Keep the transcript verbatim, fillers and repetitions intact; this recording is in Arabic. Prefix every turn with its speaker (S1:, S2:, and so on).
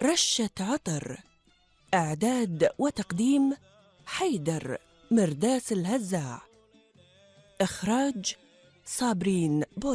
S1: رشة عطر. إعداد وتقديم حيدر مرداس الهزاع. إخراج صابرين بول.